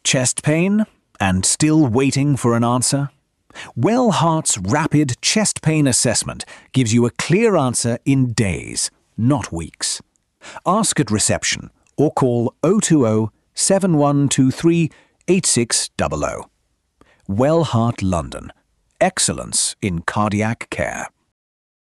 Chest pain and still waiting for an answer? Well Heart's rapid chest pain assessment gives you a clear answer in days, not weeks. Ask at reception or call 020 7123 8600. Well Heart London. Excellence in cardiac care.